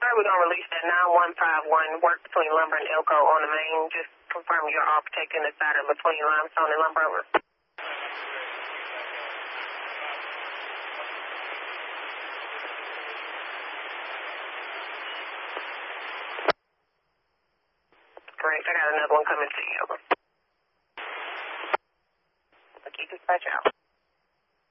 we're going to release that 9151 work between Lumber and Elko on the main. Just confirm you're all protecting the side of between Limestone and Lumber. Over. Correct. I got another one coming to you. Over. Okay, dispatch out.